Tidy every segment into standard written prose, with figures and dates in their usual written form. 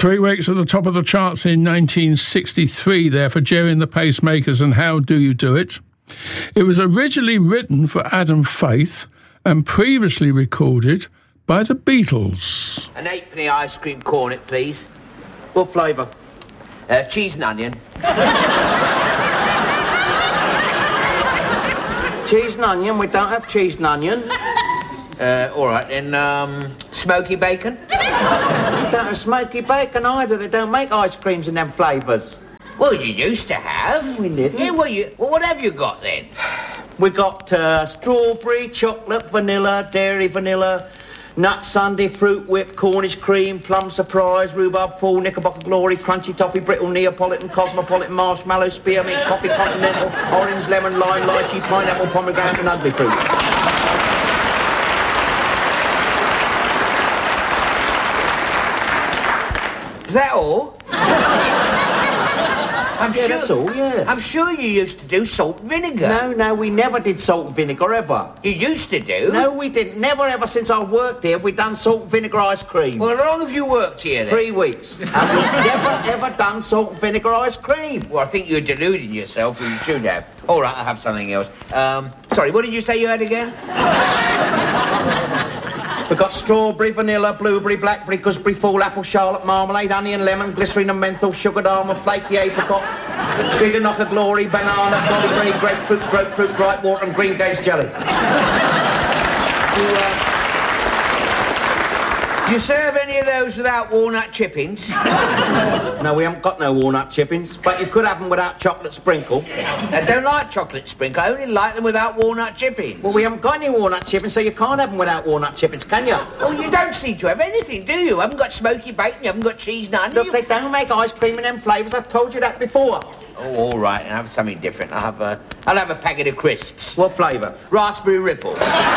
3 weeks at the top of the charts in 1963 there for Gerry and the Pacemakers and How Do You Do It. It was originally written for Adam Faith and previously recorded by the Beatles. An 8p ice cream cornet, please. What flavour? Cheese and onion. Cheese and onion? We don't have cheese and onion. All right, then, smoky bacon? We don't have smoky bacon either. They don't make ice creams in them flavours. Well, you used to have. We didn't. Yeah, well, what have you got, then? We got strawberry, chocolate, vanilla, dairy vanilla, nut sundae, fruit whip, Cornish cream, plum surprise, rhubarb fall, knickerbocker glory, crunchy toffee, brittle, neapolitan, cosmopolitan, marshmallow, spearmint, coffee, continental, orange, lemon, lime, lychee, pineapple, pomegranate and ugly fruit. Is that all? That's all, yeah. I'm sure you used to do salt and vinegar. No, we never did salt and vinegar, ever. You used to do? No, we didn't. Never, ever since I worked here have we done salt and vinegar ice cream. Well, how long have you worked here, then? 3 weeks. And we've never, ever done salt and vinegar ice cream. Well, I think you're deluding yourself, and you should have. All right, I'll have something else. Sorry, what did you say you had again? We've got strawberry, vanilla, blueberry, blackberry, gooseberry, fall, apple, charlotte, marmalade, onion, lemon, glycerine and menthol, sugared almond, flaky apricot, bigger knock of glory, banana, golly grapefruit, bright water and green gaze jelly. Do you serve any of those without walnut chippings? No, we haven't got no walnut chippings, but you could have them without chocolate sprinkle. I don't like chocolate sprinkle. I only like them without walnut chippings. Well, we haven't got any walnut chippings, so you can't have them without walnut chippings, can you? Oh, you don't seem to have anything, do you? You haven't got smoky bacon, you haven't got cheese and onion. Look, they don't make ice cream in them flavours. I've told you that before. Oh, all right, and have something different. I'll have a packet of crisps. What flavour? Raspberry Ripples.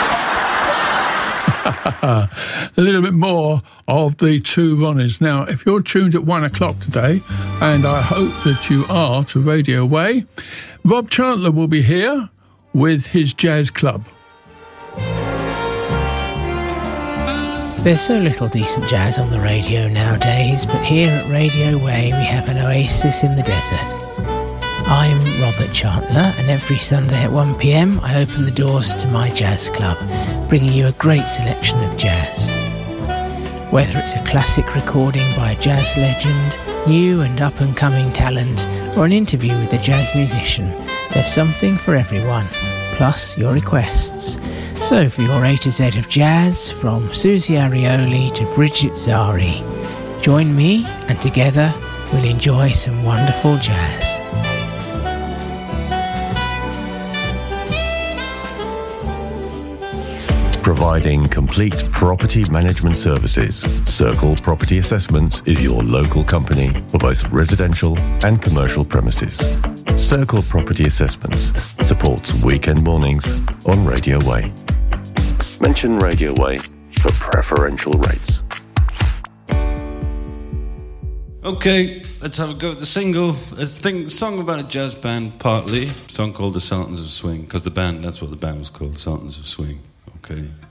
A little bit more of the Two Ronnies. Now, if you're tuned at 1 o'clock today, and I hope that you are, to Radio Way, Rob Chandler will be here with his jazz club. There's so little decent jazz on the radio nowadays, but here at Radio Way we have an oasis in the desert. I'm Robert Chandler, and every Sunday at 1 p.m. I open the doors to my jazz club, bringing you a great selection of jazz. Whether it's a classic recording by a jazz legend, new and up-and-coming talent, or an interview with a jazz musician, there's something for everyone, plus your requests. So for your A to Z of jazz, from Susie Arioli to Bridget Zari, join me and together we'll enjoy some wonderful jazz. Providing complete property management services, Circle Property Assessments is your local company for both residential and commercial premises. Circle Property Assessments supports weekend mornings on Radio Way. Mention Radio Way for preferential rates. Okay, let's have a go at the single. Let's think the song about a jazz band, partly. A song called The Sultans of Swing, because that's what the band was called, Sultans of Swing. Okay.